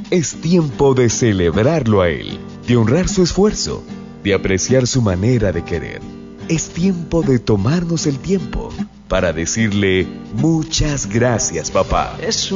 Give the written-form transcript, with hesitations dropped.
Es tiempo de celebrarlo a él, de honrar su esfuerzo, de apreciar su manera de querer. Es tiempo de tomarnos el tiempo para decirle muchas gracias, papá.